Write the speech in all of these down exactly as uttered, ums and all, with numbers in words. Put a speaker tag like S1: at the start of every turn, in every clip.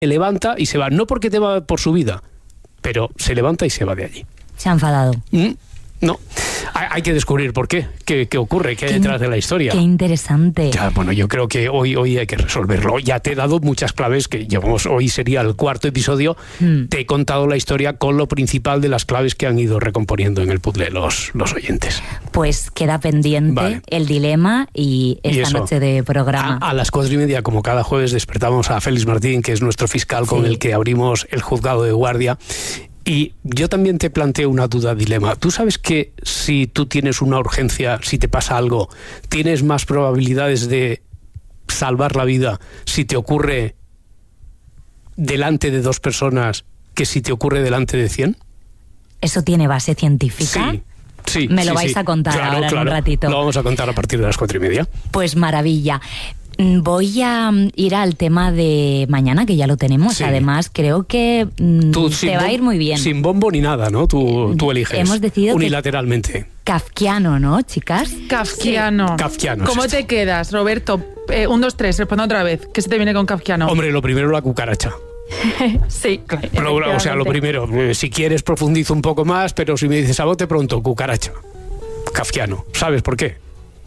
S1: se levanta y se va. No porque te va por su vida, pero se levanta y se va de allí.
S2: Se ha enfadado.
S1: ¿Mm? No. Hay, hay que descubrir por qué. ¿Qué, qué ocurre? ¿Qué hay detrás de la historia?
S2: Qué interesante.
S1: Ya, bueno, yo creo que hoy, hoy hay que resolverlo. Ya te he dado muchas claves que llevamos. Hoy sería el cuarto episodio. Mm. Te he contado la historia con lo principal de las claves que han ido recomponiendo en el puzzle los, los oyentes.
S2: Pues queda pendiente vale. el dilema y esta y eso, noche de programa.
S1: A, a las cuatro y media, como cada jueves, despertamos a Félix Martín, que es nuestro fiscal sí. con el que abrimos el juzgado de guardia. Y yo también te planteo una duda, dilema. ¿Tú sabes que si tú tienes una urgencia, si te pasa algo, tienes más probabilidades de salvar la vida si te ocurre delante de dos personas que si te ocurre delante de cien?
S2: ¿Eso tiene base científica?
S1: Sí. Sí,
S2: Me lo
S1: sí,
S2: vais
S1: sí.
S2: a contar
S1: claro,
S2: ahora
S1: claro.
S2: en un ratito.
S1: Lo vamos a contar a partir de las cuatro y media.
S2: Pues maravilla. Voy a ir al tema de mañana, que ya lo tenemos. Sí. Además, creo que mmm,
S1: tú,
S2: te va a ir muy bien.
S1: Sin bombo ni nada, ¿no? Tú, tú eliges.
S2: Hemos decidido
S1: unilateralmente.
S2: Kafkiano, ¿no, chicas?
S3: Kafkiano.
S1: Sí. Kafkiano.
S3: ¿Cómo te quedas, Roberto? Eh, un, dos, tres, responda otra vez. ¿Qué se te viene con Kafkiano?
S1: Hombre, lo primero, la cucaracha.
S3: Sí,
S1: lo, o sea, lo primero, eh, si quieres profundizo un poco más, pero si me dices a bote pronto, cucaracha. Kafkiano. ¿Sabes por qué?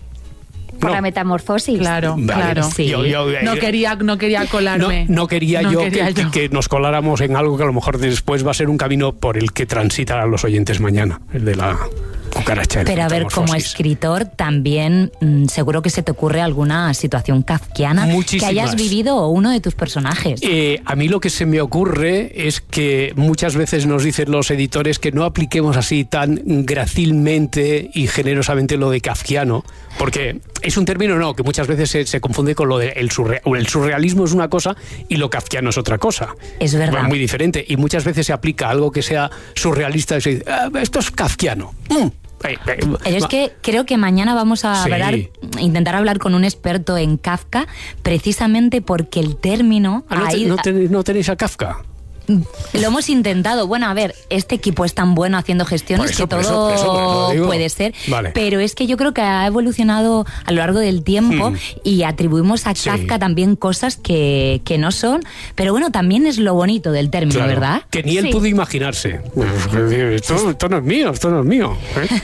S4: Por
S1: no.
S4: la metamorfosis.
S3: Claro, vale, claro.
S1: Sí. Yo, yo, yo,
S3: no, quería, no quería colarme.
S1: No, no quería,
S3: no
S1: yo,
S3: quería
S1: que,
S3: yo
S1: que nos coláramos en algo que a lo mejor después va a ser un camino por el que transitarán los oyentes mañana, el de la cucaracha.
S2: Pero a ver, como escritor también mmm, seguro que se te ocurre alguna situación kafkiana
S1: Muchísimas.
S2: que hayas vivido o uno de tus personajes.
S1: Eh, a mí lo que se me ocurre es que muchas veces nos dicen los editores que no apliquemos así tan gracilmente y generosamente lo de kafkiano, porque es un término no, que muchas veces se, se confunde con lo de el, surre, el surrealismo es una cosa y lo kafkiano es otra cosa.
S2: Es verdad.
S1: Es muy diferente y muchas veces se aplica algo que sea surrealista y se dice, ah, esto es kafkiano. Mm.
S2: Pero es que creo que mañana vamos a
S1: sí.
S2: hablar, intentar hablar con un experto en Kafka, precisamente porque el término...
S1: Ah, ¿no, te, no, tenéis, ¿No tenéis a Kafka?
S2: Lo hemos intentado. Bueno, a ver, este equipo es tan bueno haciendo gestiones
S1: eso,
S2: que todo
S1: por eso, por eso, por eso
S2: puede ser.
S1: Vale.
S2: Pero es que yo creo que ha evolucionado a lo largo del tiempo hmm. y atribuimos a Kafka sí. también cosas que, que no son. Pero bueno, también es lo bonito del término,
S1: claro,
S2: ¿verdad?
S1: Que ni él
S2: sí.
S1: pudo imaginarse. Esto, esto no es mío, esto no es mío.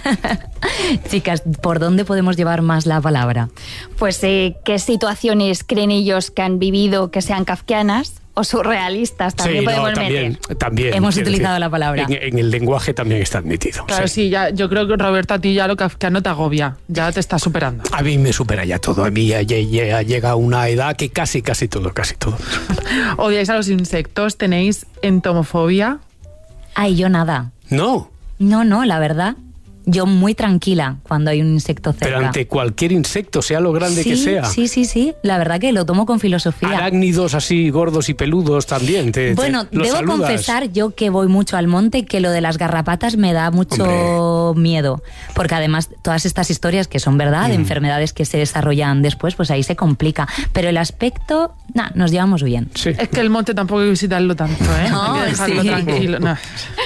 S1: ¿eh?
S2: Chicas, ¿por dónde podemos llevar más la palabra?
S4: Pues, eh, ¿qué situaciones creen ellos que han vivido que sean kafkianas? O surrealistas, también
S1: sí,
S4: podemos
S1: no, también,
S4: meter.
S1: También,
S2: Hemos utilizado
S1: decir,
S2: la palabra.
S1: En, en el lenguaje también está admitido.
S3: Claro, sí, sí ya, yo creo que Roberto, a ti ya lo kafkiano te agobia, ya te está superando.
S1: A mí me supera ya todo, a mí ya, ya, ya llega una edad que casi, casi todo, casi todo.
S3: ¿Odiáis a los insectos? ¿Tenéis entomofobia?
S2: Ay, yo nada.
S1: No.
S2: No, no, la verdad. Yo muy tranquila cuando hay un insecto cerca.
S1: Pero ante cualquier insecto, sea lo grande
S2: sí,
S1: que sea.
S2: Sí, sí, sí. La verdad que lo tomo con filosofía.
S1: Arácnidos así gordos y peludos también. Te,
S2: bueno,
S1: te,
S2: debo
S1: saludas.
S2: confesar yo que voy mucho al monte, que lo de las garrapatas me da mucho Hombre. miedo. Porque además todas estas historias que son verdad, mm. de enfermedades que se desarrollan después, pues ahí se complica. Pero el aspecto, nah, nos llevamos bien.
S1: Sí.
S3: Es que el monte tampoco hay que visitarlo tanto, ¿eh?
S2: No,
S3: hay que dejarlo
S2: sí.
S3: tranquilo. No.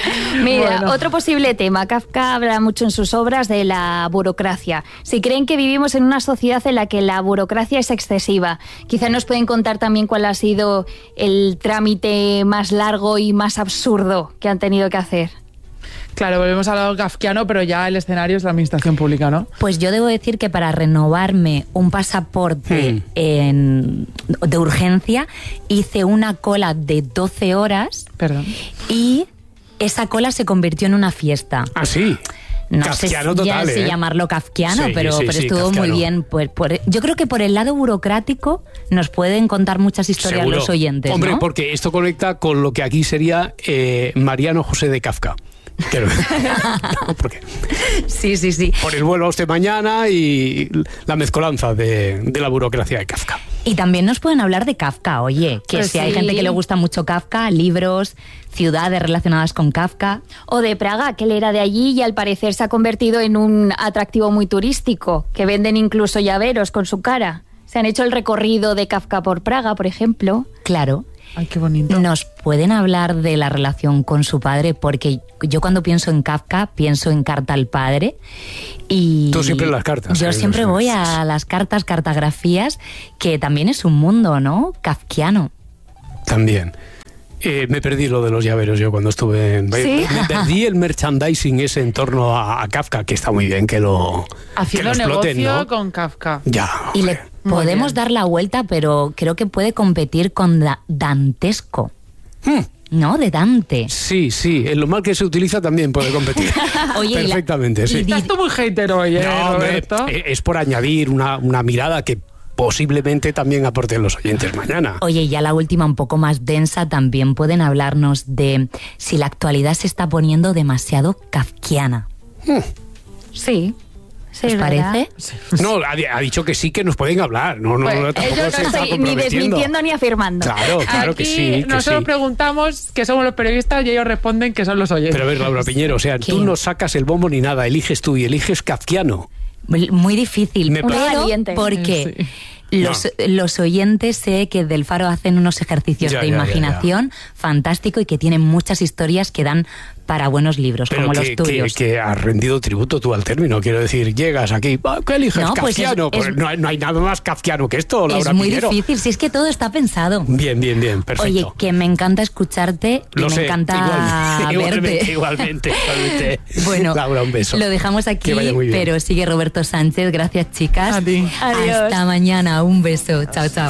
S4: Mira,
S3: bueno.
S4: otro posible tema. Kafka habla mucho en sus obras de la burocracia. Si creen que vivimos en una sociedad en la que la burocracia es excesiva, quizá nos pueden contar también cuál ha sido el trámite más largo y más absurdo que han tenido que hacer.
S3: Claro, volvemos a lo kafkiano, pero ya el escenario es la administración pública, ¿no?
S2: Pues yo debo decir que para renovarme un pasaporte hmm. en, de urgencia hice una cola de doce horas.
S3: Perdón.
S2: Y esa cola se convirtió en una fiesta.
S1: ¿Ah, sí?
S2: No
S1: kafkiano
S2: sé
S1: total,
S2: ya
S1: ¿eh?
S2: si llamarlo kafkiano,
S1: sí,
S2: pero,
S1: sí,
S2: pero
S1: sí,
S2: estuvo
S1: kafkiano.
S2: muy bien. Por, por, yo creo que por el lado burocrático nos pueden contar muchas historias
S1: Seguro.
S2: Los oyentes,
S1: Hombre,
S2: ¿no?
S1: porque esto conecta con lo que aquí sería eh, Mariano José de Kafka. Quiero decir. No, ¿por qué?
S2: Sí, sí, sí.
S1: Por el vuelo a usted mañana y la mezcolanza de, de la burocracia de Kafka.
S2: Y también nos pueden hablar de Kafka, oye, que
S4: Pues
S2: si hay
S4: sí.
S2: gente que le gusta mucho Kafka, libros, ciudades relacionadas con Kafka.
S4: O de Praga, que él era de allí y al parecer se ha convertido en un atractivo muy turístico, que venden incluso llaveros con su cara. Se han hecho el recorrido de Kafka por Praga, por ejemplo.
S2: Claro.
S3: Ay, qué bonito.
S2: ¿Nos pueden hablar de la relación con su padre? Porque yo cuando pienso en Kafka, pienso en Carta al Padre. Y
S1: tú siempre en las cartas.
S2: Yo
S1: ¿eh?
S2: siempre
S1: no sé.
S2: voy a las cartas, cartografías, que también es un mundo, ¿no? Kafkiano.
S1: También. Eh, me perdí lo de los llaveros yo cuando estuve en...
S4: ¿Sí?
S1: Me perdí el merchandising ese en torno a, a Kafka, que está muy bien que lo,
S3: Haciendo
S1: que lo exploten,
S3: negocio
S1: ¿no?
S3: con Kafka.
S1: Ya.
S2: Y le
S3: Muy
S2: podemos
S3: bien.
S2: dar la vuelta, pero creo que puede competir con da- Dantesco.
S1: Hmm.
S2: ¿No? De Dante.
S1: Sí, sí, en lo mal que se utiliza también puede competir.
S2: Oye, y la-
S1: perfectamente, sí.
S2: y di-
S3: Estás tú muy hater hoy, ¿eh,
S1: No, hombre,
S3: Roberto?
S1: eh, es por añadir una, una mirada que posiblemente también aporten los oyentes mañana.
S2: Oye, ya la última, un poco más densa, también pueden hablarnos de si la actualidad se está poniendo demasiado kafkiana.
S4: Sí. Sí,
S2: ¿Os
S4: es verdad.
S2: parece?
S1: No, ha, ha dicho que sí que nos pueden hablar. No, no,
S4: Pues,
S1: no, tampoco
S4: ellos
S1: se
S4: no
S1: está
S4: estoy ni
S1: comprometiendo.
S4: desmintiendo ni afirmando.
S1: Claro, claro
S3: Aquí
S1: que sí, que
S3: nosotros
S1: sí.
S3: preguntamos que somos los periodistas y ellos responden que son los oyentes.
S1: Pero a ver, Laura Piñero, o sea,
S2: ¿Qué?
S1: tú no sacas el bombo ni nada, eliges tú y eliges kafkiano.
S2: Muy muy difícil,
S1: Me
S2: pero
S4: parece- Valiente.
S2: porque
S3: Sí.
S2: los, los oyentes sé que del Faro hacen unos ejercicios
S1: Ya,
S2: de
S1: ya, ya,
S2: imaginación fantástico y que tienen muchas historias que dan para buenos libros,
S1: Pero
S2: como
S1: que,
S2: los
S1: que,
S2: tuyos.
S1: que has rendido tributo tú al término. Quiero decir, llegas aquí, "Ah, ¿qué eliges?
S2: No, pues es-
S1: Kafkiano. Pues
S2: es-
S1: no, hay, no hay nada más kafkiano que esto, Laura
S2: Es muy
S1: Piñero.
S2: difícil, si es que todo está pensado.
S1: Bien, bien, bien, perfecto.
S2: Oye, que me encanta escucharte y
S1: Lo
S2: me
S1: sé,
S2: encanta
S1: igualmente, igualmente,
S2: verte.
S1: igualmente, igualmente.
S2: Bueno,
S1: Laura, un beso.
S2: lo dejamos aquí,
S1: Que vaya muy bien.
S2: pero sigue Roberto Sánchez. Gracias, chicas.
S3: A ti.
S4: Adiós.
S2: Hasta mañana. Un beso. Chao, chao.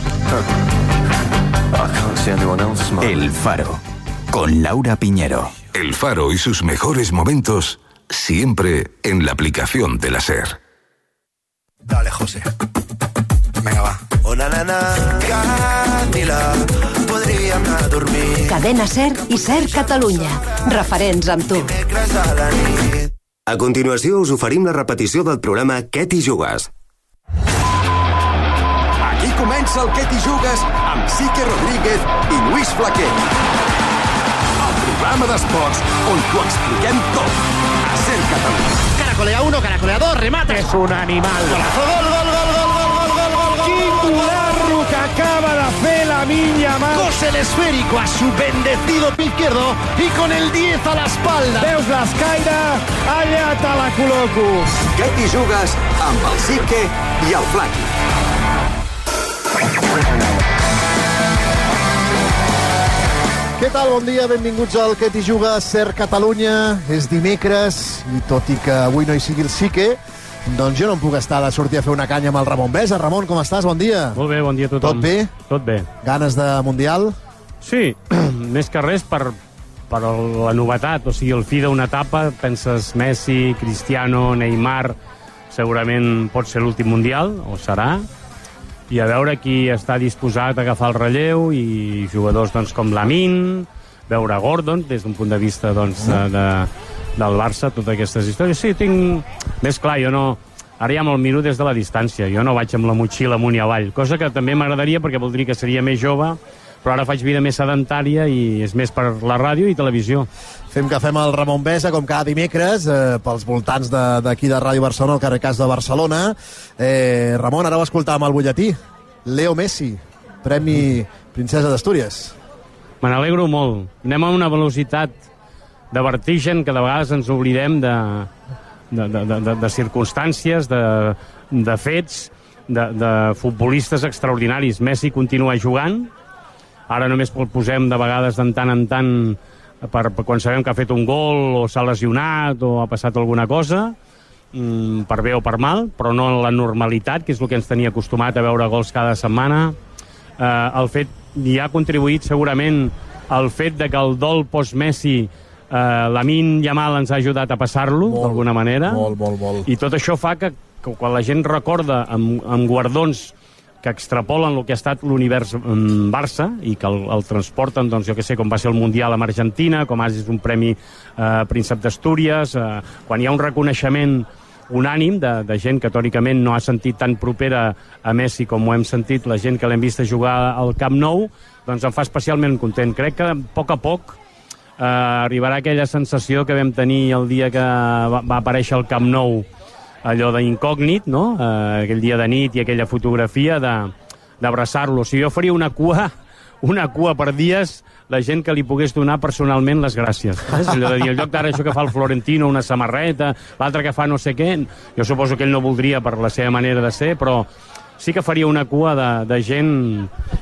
S5: El Faro, con Laura Piñero.
S6: El Faro y sus mejores momentos siempre en la aplicación de la SER.
S7: Dale, José. Vinga, va. Una nana, Candila, podríem anar a dormir.
S8: Cadena SER i SER Catalunya. Referents amb tu.
S7: Dimecres a la nit.
S9: A continuació us oferim la repetició del programa Què t'hi jugues?
S10: Aquí comença el Què t'hi jugues amb Sique Rodríguez i Lluís Flaquer. El programa d'esports on t'ho expliquem tot. A SER Catalunya.
S11: Caracolea uno, caracolea dos, remata. Es un animal. Golazo, gol, gol, gol, gol, gol, gol, gol, gol, gol.
S12: Quin golazo que acaba de fer la Minya Mal.
S11: Cose el esférico a su bendecido pie izquierdo y con el diez a la espalda.
S12: Veus l'escaire? Allà te la col·loco.
S10: Què t'hi jugues amb el Sique i el Flaqui.
S13: Què tal? Bon dia, benvinguts al Què t'hi jugues, SER Catalunya. És dimecres i tot i que avui no hi sigui el Sique, doncs jo no em puc estar de sortir a fer una canya amb el Ramon Besa. Ramon, com estàs? Bon dia.
S14: Molt bé, bon dia a tothom.
S13: Tot bé?
S14: Tot bé.
S13: Ganes de Mundial?
S14: Sí, més que res per, per la novetat, o sigui, el fi d'una etapa, penses Messi, Cristiano, Neymar, segurament pot ser l'últim Mundial, o serà, i a veure qui està disposat a agafar el relleu, i jugadors doncs, com Lamine, veure Gordon, des d'un punt de vista doncs, de, de, del Barça, totes aquestes històries. Sí, tinc més clar, jo no... Ara ja me'l miro des de la distància, jo no vaig amb la motxilla amunt i avall, cosa que també m'agradaria perquè voldria que seria més jove, però ara faig vida més sedentària i és més per la ràdio i televisió.
S13: Fem que fem el Ramon Besa, com cada dimecres, eh, pels voltants d'aquí de, de Ràdio Barcelona, al carrer Cas de Barcelona. Eh, Ramon, ara ho escoltàvem al butlletí. Leo Messi, Premi Princesa d'Astúries.
S14: Me n'alegro molt. Anem a una velocitat de vertigen que de vegades ens oblidem de, de, de, de, de circumstàncies, de, de fets, de, de futbolistes extraordinaris. Messi continua jugant, ara només el posem de vegades de tant en tant per, per quan sabem que ha fet un gol o s'ha lesionat o ha passat alguna cosa, mm, per bé o per mal, però no en la normalitat, que és el que ens tenia acostumat a veure gols cada setmana. Eh, el fet, hi ha contribuït segurament el fet de que el dol post-Messi, eh, Lamine Yamal ens ha ajudat a passar-lo d'alguna manera.
S13: Molt, molt, molt.
S14: I tot això fa que, que quan la gent recorda amb, amb guardons que extrapolen el que ha estat l'univers um, Barça i que el, el transporten, doncs, jo que sé, com va ser el Mundial amb Argentina, com ara és un premi eh, Príncep d'Astúries, eh, quan hi ha un reconeixement unànim de, de gent que teòricament no ha sentit tan propera a Messi com ho hem sentit la gent que l'hem vist jugar al Camp Nou, doncs em fa especialment content. Crec que a poc a poc eh, arribarà aquella sensació que vam tenir el dia que va, va aparèixer al Camp Nou, allò d'incògnit, no? Eh, aquell dia de nit i aquella fotografia d'abraçar-lo. O sigui, jo faria una cua, una cua per dies la gent que li pogués donar personalment les gràcies. És allò de dir, el lloc d'ara això que fa el Florentino, una samarreta, l'altre que fa no sé què, jo suposo que ell no voldria per la seva manera de ser, però sí que faria una cua de, de gent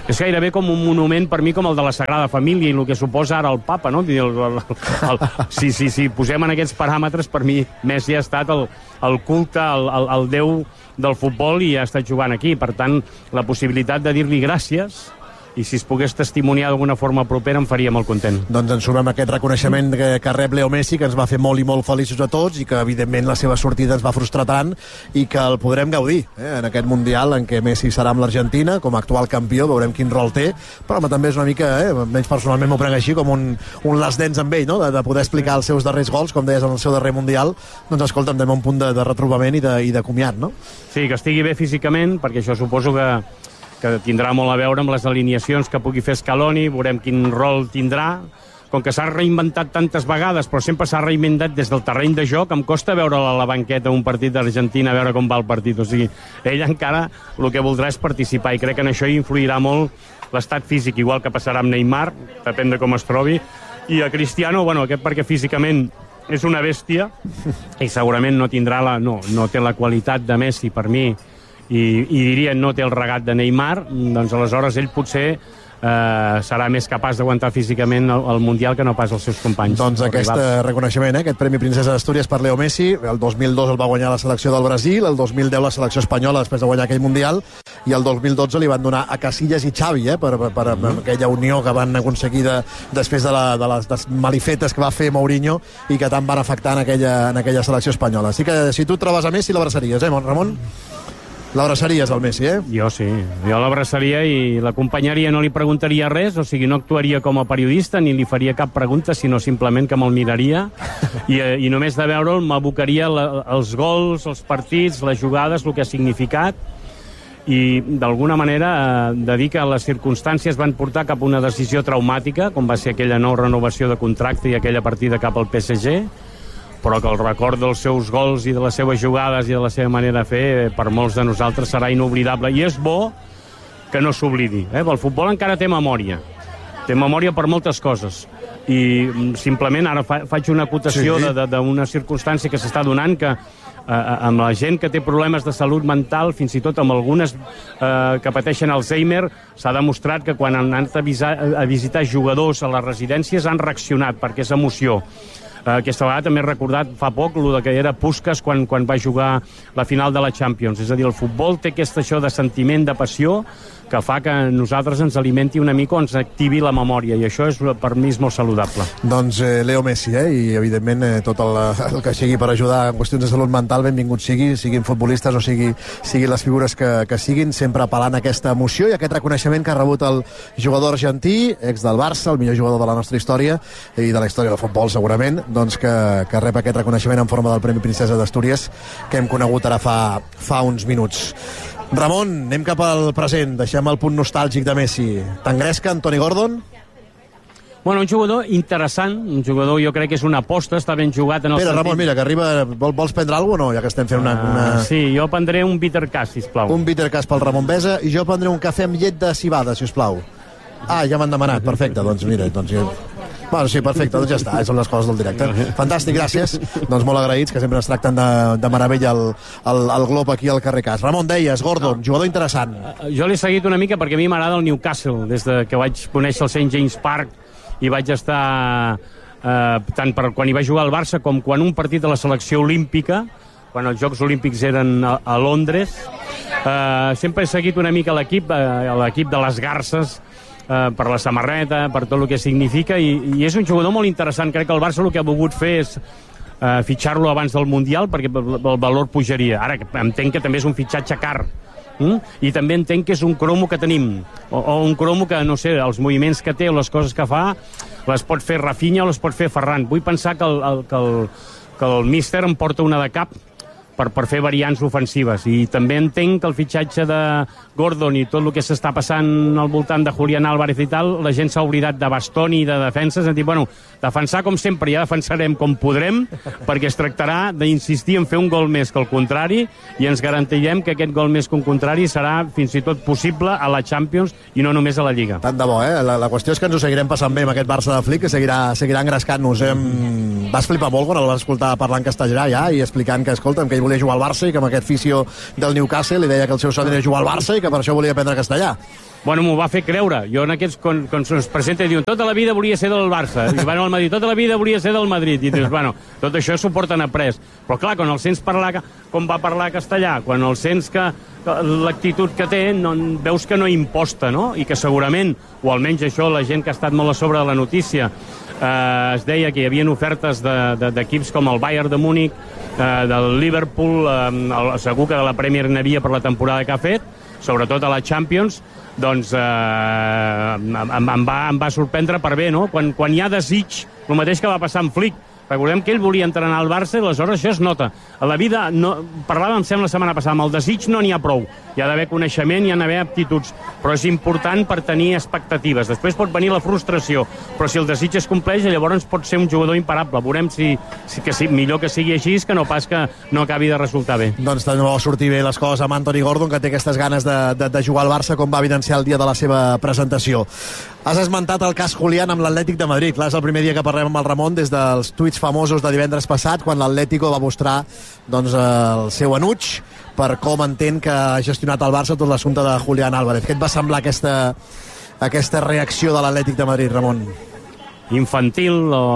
S14: és gairebé com un monument per mi com el de la Sagrada Família i el que suposa ara el papa, no? El, el, el, el, si, si, si posem en aquests paràmetres, per mi Messi ha estat el, el culte, el, el, el déu del futbol i ha estat jugant aquí. Per tant, la possibilitat de dir-li gràcies, i si es pogués testimoniar d'alguna forma propera em faria molt content.
S13: Doncs ens sumem aquest reconeixement que, que rep Leo Messi, que ens va fer molt i molt feliços a tots i que evidentment la seva sortida ens va frustrar tant i que el podrem gaudir eh, en aquest Mundial en què Messi serà amb l'Argentina com a actual campió, veurem quin rol té, però home, també és una mica, eh, menys personalment m'ho prenc així, com un, un last dance amb ell, no? de, de poder explicar els seus darrers gols, com deies en el seu darrer Mundial, doncs escolta'm, anem a un punt de, de retrobament i de, i de comiat, no?
S14: Sí, que estigui bé físicament, perquè això suposo que que tindrà molt a veure amb les alineacions que pugui fer Scaloni, veurem quin rol tindrà. Com que s'ha reinventat tantes vegades, però sempre s'ha reinventat des del terreny de joc, em costa veure a la banqueta un partit d'Argentina, a veure com va el partit. O sigui, ell encara el que voldrà és participar, i crec que en això influirà molt l'estat físic, igual que passarà amb Neymar, depèn de com es trobi, i a Cristiano, bueno, aquest perquè físicament és una bèstia, i segurament no tindrà la, no, no té la qualitat de Messi per mi, i, i diria no té el regat de Neymar, doncs aleshores ell potser eh, serà més capaç d'aguantar físicament el, el Mundial que no pas els seus companys.
S13: Doncs aquest rivals. reconeixement, eh, aquest Premi Princesa d'Astúries per Leo Messi, el dos mil dos el va guanyar la selecció del Brasil, el dos mil deu la selecció espanyola després de guanyar aquell Mundial, i el dos mil dotze li van donar a Casillas i Xavi, eh, per, per, per, per aquella unió que van aconseguir de, després de, la, de les des malifetes que va fer Mourinho i que tant van afectar en aquella, en aquella selecció espanyola. Així que si tu et trobes a Messi l'abraçaries, eh, Ramon? L'abraçaries al Messi, eh?
S14: Jo sí, jo l'abraçaria i l'acompanyaria, no li preguntaria res, o sigui, no actuaria com a periodista ni li faria cap pregunta, sinó simplement que me'l miraria i, i només de veure'l m'abocaria els gols, els partits, les jugades, el que ha significat, i d'alguna manera eh, de dir que les circumstàncies van portar cap a una decisió traumàtica, com va ser aquella no renovació de contracte i aquella partida cap al P S G, però que el record dels seus gols i de les seves jugades i de la seva manera de fer per molts de nosaltres serà inoblidable, i és bo que no s'oblidi, eh? El futbol encara té memòria, té memòria per moltes coses, i simplement ara fa, faig una acotació sí. d'una circumstància que s'està donant, que eh, amb la gent que té problemes de salut mental, fins i tot amb algunes eh, que pateixen Alzheimer, s'ha demostrat que quan han anat a, visar, a visitar jugadors a les residències han reaccionat perquè és emoció. Aquesta vegada també he recordat fa poc el que era Puskás quan, quan va jugar la final de la Champions. És a dir, el futbol té aquest això de sentiment, de passió, que fa que nosaltres ens alimenti una mica o ens activi la memòria, i això és per mi és molt saludable.
S13: Doncs eh, Leo Messi, eh? I evidentment eh, tot el, el que sigui per ajudar en qüestions de salut mental, benvingut sigui, siguin futbolistes o sigui, siguin les figures que, que siguin, sempre apel·lant a aquesta emoció i aquest reconeixement que ha rebut el jugador argentí, ex del Barça, el millor jugador de la nostra història i de la història del futbol segurament, doncs que, que rep aquest reconeixement en forma del Premi Princesa d'Astúries que hem conegut ara fa, fa uns minuts. Ramon, anem cap al present, deixem el punt nostàlgic de Messi. T'engresca Anthony Gordon?
S14: Bueno, un jugador interessant, un jugador jo crec que és una aposta, està ben jugat en el
S13: Espera,
S14: sentit...
S13: Ramon, mira, que arriba... Vol, vols prendre alguna cosa o no, ja que estem fent una... una...
S14: Uh, sí, jo prendré un bitter cas, sisplau.
S13: Un bitter cas pel Ramon Besa i jo prendré un cafè amb llet de cibada, si us plau. Ah, ja m'han demanat, perfecte, doncs mira, doncs jo... Bueno, sí, perfecte, doncs ja està, són les coses del directe. Fantàstic, gràcies. Doncs molt agraïts, que sempre ens tracten de, de meravella el, el, el glob aquí al carrer Cas. Ramon, deies, Gordon, jugador interessant.
S14: Jo l'he seguit una mica perquè a mi m'agrada el Newcastle, des de que vaig conèixer el Saint James Park i vaig estar eh, tant per quan hi va jugar al Barça com quan un partit de la selecció olímpica, quan els Jocs Olímpics eren a, a Londres. Eh, sempre he seguit una mica l'equip, eh, l'equip de les Garces, Uh, per la samarreta, per tot el que significa, i, i és un jugador molt interessant. Crec que el Barça el que ha volgut fer és uh, fitxar-lo abans del Mundial perquè el, el valor pujaria. Ara entenc que també és un fitxatge car, mm? I també entenc que és un cromo que tenim, o, o un cromo que, no sé, els moviments que té o les coses que fa les pot fer Rafinha o les pot fer Ferran. Vull pensar que el, el, que el, que el míster em porta una de cap per, per fer variants ofensives, i també entenc que el fitxatge de Gordon i tot el que s'està passant al voltant de Julián Álvarez i tal, la gent s'ha oblidat de Bastoni i de defenses, han dit, bueno, defensar com sempre, ja defensarem com podrem, perquè es tractarà d'insistir en fer un gol més que el contrari, i ens garantirem que aquest gol més que un contrari serà fins i tot possible a la Champions i no només a la Lliga.
S13: Tant de bo, eh? La, la qüestió és que ens ho seguirem passant bé amb aquest Barça de Flick, que seguirà, seguirà engrescant-nos. Eh? Vas flipar molt quan el vas escoltar parlant castellà ja i explicant que, escolta'm, que ell volia jugar al Barça i que amb aquest fisio del Newcastle li deia que el seu somni era jugar al Barça i que per això volia aprendre castellà.
S14: Bueno, m'ho va fer creure. Jo en aquests, quan, quan se'ns presenta i diuen tota la vida volia ser del Barça, i van al Madrid, tota la vida volia ser del Madrid, i dius, bueno, tot això s'ho porten après. Però clar, quan el sents parlar, com va parlar castellà, quan el sents que, que l'actitud que té, no, veus que no imposta, no? I que segurament, o almenys això, la gent que ha estat molt a sobre de la notícia, eh, es deia que hi havia ofertes d'equips de, de, com el Bayern de Múnich, eh, del Liverpool, eh, el, segur que de la Premier n'havia per la temporada que ha fet, sobretot a la Champions, doncs eh, em, em, va, em va sorprendre per bé, no? Quan, quan hi ha desig, el mateix que va passar amb Flick. Recordem que ell volia entrenar al Barça i aleshores això es nota. A la vida, no, parlàvem, em sembla, la setmana passada, amb el desig no n'hi ha prou. Hi ha d'haver coneixement, hi ha d'haver aptituds, però és important per tenir expectatives. Després pot venir la frustració, però si el desig es compleix, llavors pot ser un jugador imparable. Veurem si, si, que sí, millor que sigui així que no pas que no acabi de resultar bé.
S13: Doncs també va sortir bé les coses amb Anthony Gordon, que té aquestes ganes de, de, de jugar al Barça, com va evidenciar el dia de la seva presentació. Has esmentat el cas Julián amb l'Atlètic de Madrid. Clar, és el primer dia que parlem amb el Ramon des dels tuits famosos de divendres passat, quan l'Atlético va mostrar doncs, el seu enuig per com entén que ha gestionat el Barça tot l'assumpte de Julián Álvarez. Què et va semblar aquesta, aquesta reacció de l'Atlètic de Madrid, Ramon?
S14: Infantil, o,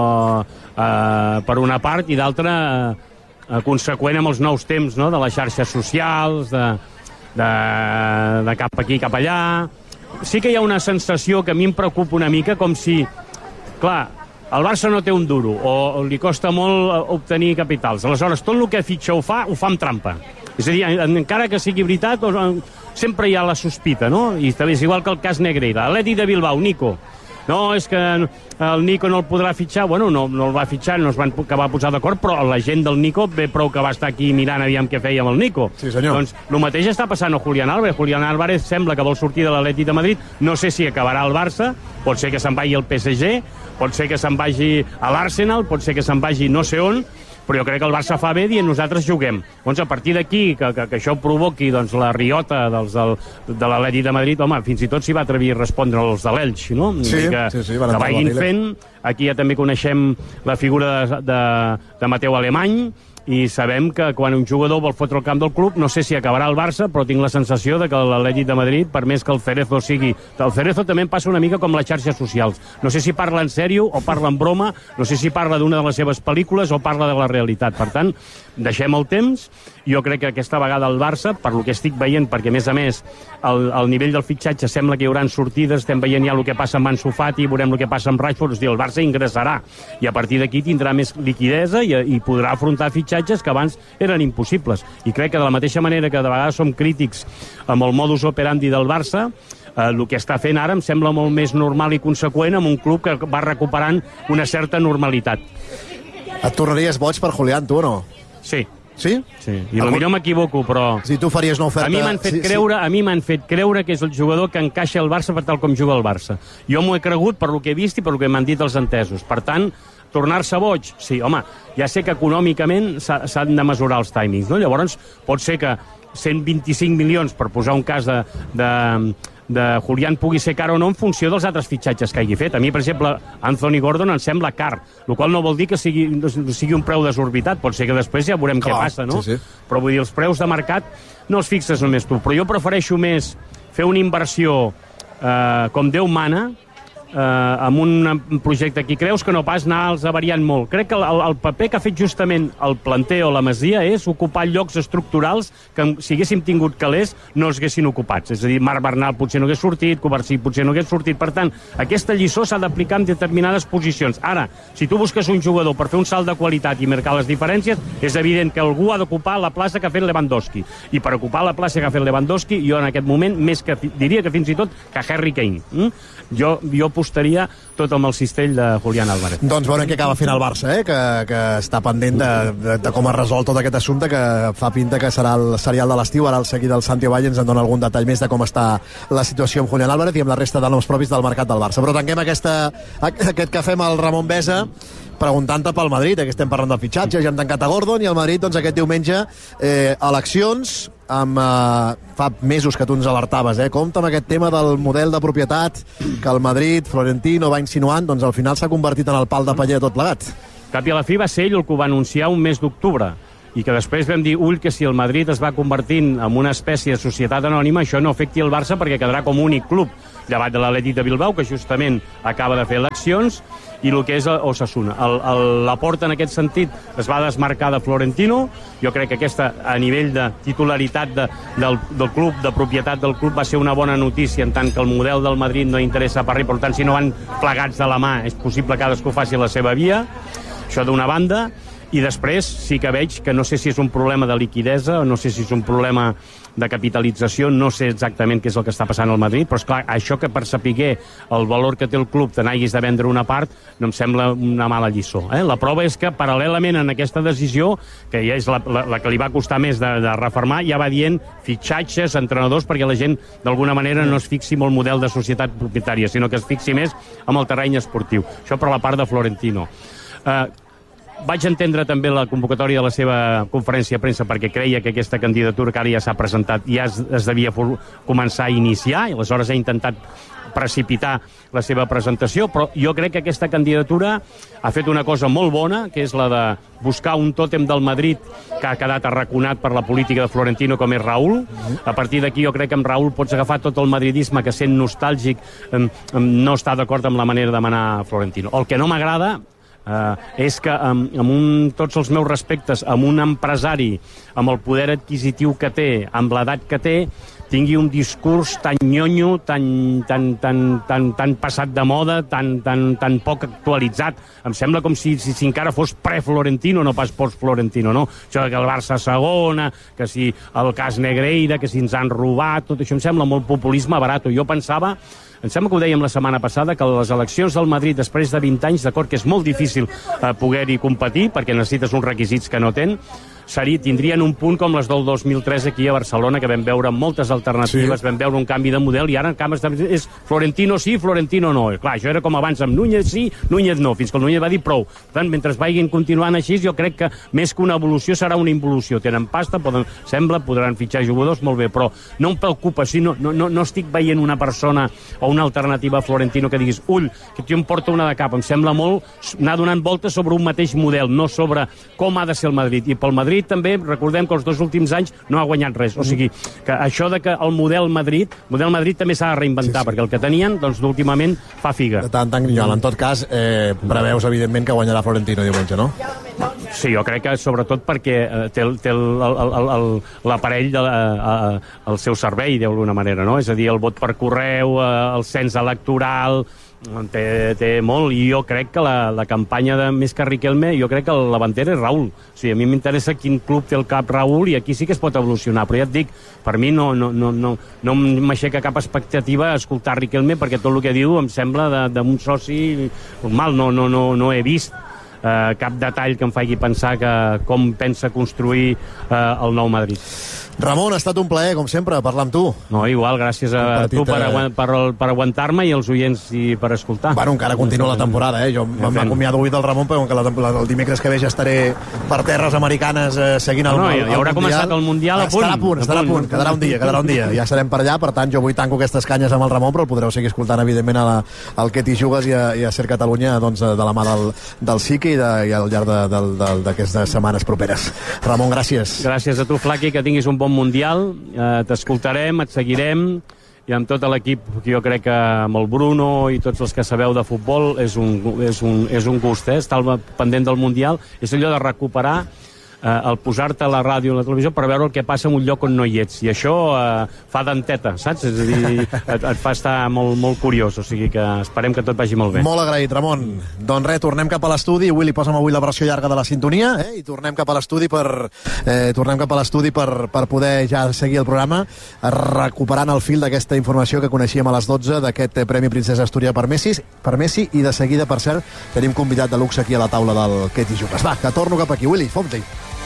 S14: eh, per una part, i d'altra eh, conseqüent amb els nous temps, no?, de les xarxes socials, de, de, de cap aquí, cap allà. Sí que hi ha una sensació que a mi em preocupa una mica, com si, clar, el Barça no té un duro, o li costa molt obtenir capitals. Aleshores, tot el que fitxa ho fa, ho fa amb trampa. És a dir, encara que sigui veritat, sempre hi ha la sospita, no? I és igual que el cas Negreira. Atlètic de Bilbao, Nico. No, és que el Nico no el podrà fitxar. Bueno, no, no el va fitxar, no es van acabar a posar d'acord, però la gent del Nico ve prou que va estar aquí mirant aviam què feia amb el Nico.
S13: Sí, senyor.
S14: Doncs el mateix està passant a Julián Álvarez. Julián Álvarez sembla que vol sortir de l'Atlètic de Madrid. No sé si acabarà al Barça, pot ser que se'n vagi al P S G, pot ser que se'n vagi a l'Arsenal, pot ser que se'n vagi no sé on, però jo crec que el Barça fa bé dient nosaltres juguem. Doncs a partir d'aquí, que, que, que això provoqui doncs, la riota dels, del, de l'Atlètic de Madrid, home, fins i tot s'hi va atrevir a respondre els de l'Elx, no?
S13: Sí,
S14: que,
S13: sí, sí,
S14: que vagin fent. Aquí ja també coneixem la figura de, de, de Mateu Alemany, i sabem que quan un jugador vol fotre el camp del club, no sé si acabarà el Barça, però tinc la sensació de que l'Atlètic de Madrid, per més que el Cerezo sigui... El Cerezo també passa una mica com les xarxes socials. No sé si parla en sèrio o parla en broma, no sé si parla d'una de les seves pel·lícules o parla de la realitat. Per tant, deixem el temps. Jo crec que aquesta vegada el Barça, per lo que estic veient, perquè a més a més el, el nivell del fitxatge sembla que hi haurà sortides, estem veient ja el que passa amb Ansu Fati, veurem el que passa amb Rashford, és dir, el Barça ingressarà i a partir d'aquí tindrà més liquidesa i, i podrà afrontar fitxatges que abans eren impossibles. I crec que de la mateixa manera que de vegades som crítics amb el modus operandi del Barça, eh, el que està fent ara em sembla molt més normal i conseqüent amb un club que va recuperant una certa normalitat.
S13: Et tornaries boig per Julián, tu o no?
S14: Sí.
S13: Sí?
S14: Sí, i Algun... potser m'equivoco, però...
S13: Si tu faries una oferta...
S14: A mi m'han fet,
S13: sí,
S14: creure,
S13: sí.
S14: a mi m'han fet creure que és el jugador que encaixa al Barça per tal com juga el Barça. Jo m'ho he cregut per lo que he vist i per lo que m'han dit els entesos. Per tant, tornar-se boig? Sí, home, ja sé que econòmicament s'han de mesurar els timings, no? Llavors, pot ser que cent vint-i-cinc milions, per posar un cas de... de de Julián pugui ser car o no en funció dels altres fitxatges que hagi fet. A mi, per exemple, Anthony Gordon em sembla car, el qual no vol dir que sigui, sigui un preu desorbitat, pot ser que després ja veurem Clar, què passa, no? Sí, sí. Però vull dir, els preus de mercat no els fixes només tu, però jo prefereixo més fer una inversió eh, com Déu mana, eh, amb un projecte que creus que no pas anar-los variant molt. Crec que el, el paper que ha fet justament el planter o la Masia és ocupar llocs estructurals que si haguéssim tingut calés no els haguessin ocupats. És a dir, Marc Bernal potser no hagués sortit, Covarsí potser no hagués sortit. Per tant, aquesta lliçó s'ha d'aplicar en determinades posicions. Ara, si tu busques un jugador per fer un salt de qualitat i marcar les diferències, és evident que algú ha d'ocupar la plaça que ha fet Lewandowski. I per ocupar la plaça que ha fet Lewandowski, jo en aquest moment, més que diria que fins i tot que Harry Kane. Mm? Jo, jo apostaria tot amb el cistell de Julián Álvarez.
S13: Doncs veurem què acaba fent el Barça, eh? que, que està pendent de, de, de com es resol tot aquest assumpte, que fa pinta que serà el serial de l'estiu. Ara el seguit del Santi Valle ens en dona algun detall més de com està la situació amb Julián Álvarez i amb la resta de noms propis del mercat del Barça. Però tanquem aquesta, aquest cafè amb el Ramon Besa preguntant-te pel Madrid, eh, que estem parlant del fitxatge, ja hem tancat a Gordon, i el Madrid doncs, aquest diumenge eh, eleccions, amb, eh, fa mesos que tu ens alertaves, eh, compte amb aquest tema del model de propietat que el Madrid, Florentino, va insinuant, doncs al final s'ha convertit en el pal de paller de tot plegat.
S14: Cap i a la fi va ser ell el que ho va anunciar un mes d'octubre. i que després vam dir, ull, que si el Madrid es va convertint en una espècie de societat anònima, això no afecti el Barça perquè quedarà com únic club, llevat de l'Atlètic de Bilbao, que justament acaba de fer eleccions, i el que és Osasuna. El, el, la Porta, en aquest sentit, es va desmarcar de Florentino. Jo crec que aquesta, a nivell de titularitat de, del, del club, de propietat del club, va ser una bona notícia, en tant que el model del Madrid no interessa per res. Per tant, si no van plegats de la mà, és possible que cadascú faci la seva via. Això d'una banda. I després sí que veig que no sé si és un problema de liquidesa o no sé si és un problema de capitalització, no sé exactament què és el que està passant al Madrid, però esclar, això que per saber el valor que té el club te n'hagis de vendre una part no em sembla una mala lliçó. Eh? La prova és que paral·lelament en aquesta decisió, que ja és la, la, la que li va costar més de, de refermar, ja va dient fitxatges, entrenadors, perquè la gent d'alguna manera no es fixi en el model de societat propietària, sinó que es fixi més en el terreny esportiu. Això per la part de Florentino. Eh, Vaig entendre també la convocatòria de la seva conferència de premsa perquè creia que aquesta candidatura que ara ja s'ha presentat ja es, es devia començar a iniciar i aleshores ha intentat precipitar la seva presentació, però jo crec que aquesta candidatura ha fet una cosa molt bona, que és la de buscar un tòtem del Madrid que ha quedat arraconat per la política de Florentino, com és Raúl. A partir d'aquí jo crec que amb Raúl pots agafar tot el madridisme que sent nostàlgic no està d'acord amb la manera de manar Florentino. El que no m'agrada Uh, és que amb, amb un, tots els meus respectes, amb un empresari amb el poder adquisitiu que té, amb l'edat que té, tingui un discurs tan nyonyo, tan, tan, tan, tan, tan passat de moda, tan, tan, tan poc actualitzat. Em sembla com si, si, si encara fos pre-Florentino, no pas post-Florentino, no? Això que el Barça segona, que si el cas Negreira, que si ens han robat, tot això em sembla molt populisme barat. Jo pensava, em sembla que ho dèiem la setmana passada, que les eleccions del Madrid després de vint anys, d'acord que és molt difícil eh, poder-hi competir, perquè necessites uns requisits que no tenen, seria, tindrien un punt com les del dos mil tres aquí a Barcelona, que vam veure moltes alternatives, sí. Vam veure un canvi de model, i ara en canvi és Florentino sí, Florentino no. Clar, això era com abans amb Núñez sí, Núñez no, fins que el Núñez va dir prou. Per tant, mentre vagin continuant així, jo crec que més que una evolució serà una involució. Tenen pasta, poden, sembla, podran fitxar jugadors molt bé, però no em preocupa, si no, no, no, no estic veient una persona o una alternativa a Florentino que diguis, ull, que jo em porta una de cap. Em sembla molt anar donant voltes sobre un mateix model, no sobre com ha de ser el Madrid. I pel Madrid també, recordem que els dos últims anys no ha guanyat res. O sigui, que això de que el model Madrid, model Madrid també s'ha de reinventar, sí, sí. Perquè el que tenien, doncs, últimament fa figa.
S13: De tant, tant, Grinyol. En tot cas, eh, preveus, evidentment, que guanyarà Florentino diumenge, no?
S14: Sí, jo crec que sobretot perquè eh, té, té l'aparell al seu servei, d'alguna manera, no? És a dir, el vot per correu, eh, el cens electoral, té, té molt, i jo crec que la, la campanya de més que Riquelme, jo crec que la bandera és Raúl. O sigui, a mi m'interessa quin club té el cap Raúl, i aquí sí que es pot evolucionar, però ja et dic, per mi no, no, no, no, no m'aixeca cap expectativa escoltar Riquelme, perquè tot el que diu em sembla d'un soci normal, no, no, no, no he vist Uh, cap detall que em faci pensar que com pensa construir uh, el nou Madrid.
S13: Ramon, ha estat un plaer, com sempre, parlar amb tu.
S14: No, igual, gràcies a partit, tu per, agu per, per aguantar-me i als oients i per escoltar.
S13: Bueno, encara continua la temporada, eh? Jo m'acomiado avui del Ramon, però que la, la, el dimecres que ve ja estaré per terres americanes eh, seguint el,
S14: no, no,
S13: el, el
S14: ja haurà
S13: Mundial.
S14: Començat el Mundial a punt.
S13: Estarà a punt, estarà a punt, quedarà un dia, quedarà un dia. Ja serem per allà, per tant, jo avui tanco aquestes canyes amb el Ramon, però el podreu seguir escoltant, evidentment, a la, al Que t'hi jugues i a, i a Ser Catalunya, doncs, de la mà del, del Sique i, de, i al llarg d'aquestes setmanes properes. Ramon, gràcies.
S14: Gràcies a tu, Flaqui, que tinguis un bon Mundial. Uh, t'escoltarem, et seguirem, i amb tot l'equip, que jo crec que amb el Bruno i tots els que sabeu de futbol és un, és un, és un gust, eh? Estar pendent del Mundial és allò de recuperar eh, el posar-te a la ràdio o a la televisió per veure el que passa en un lloc on no hi ets, i això eh, fa denteta, saps? És a dir, et, et fa estar molt, molt curiós, o sigui que esperem que tot vagi molt bé.
S13: Molt agraït, Ramon. Doncs res, tornem cap a l'estudi, Willy, posa'm avui la versió llarga de la sintonia, eh? I tornem cap a l'estudi per, eh, tornem cap a l'estudi per, per poder ja seguir el programa, recuperant el fil d'aquesta informació que coneixíem a les dotze, d'aquest Premi Princesa Astúria per Messi, per Messi, i de seguida, per cert, tenim convidat de luxe aquí a la taula del Que t'hi jugues. Va, que torno cap aquí, Willy, fot-hi.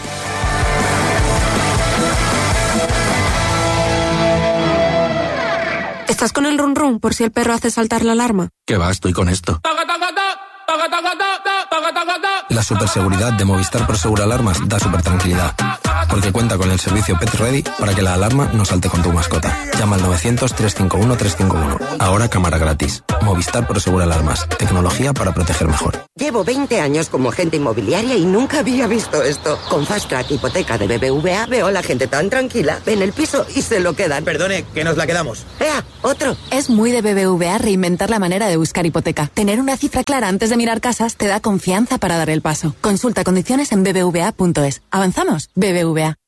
S15: ¿Estás con el run run por si el perro hace saltar la alarma?
S16: ¿Qué va? Estoy con esto. La superseguridad de Movistar Prosegur Alarmas da super tranquilidad, porque cuenta con el servicio Pet Ready para que la alarma no salte con tu mascota. Llama al novecientos, trescientos cincuenta y uno, trescientos cincuenta y uno. Ahora cámara gratis. Movistar Prosegur Alarmas. Tecnología para proteger mejor.
S17: Llevo veinte años como agente inmobiliaria y nunca había visto esto. Con Fast Track Hipoteca de B B V A veo a la gente tan tranquila. Ven el piso y se lo quedan.
S18: Perdone, que nos la quedamos.
S17: ¡Ea! ¡Otro!
S15: Es muy de B B V A reinventar la manera de buscar hipoteca. Tener una cifra clara antes de mirar casas te da confianza para dar el paso. Consulta condiciones en b b v a punto es. ¿Avanzamos? B B V A.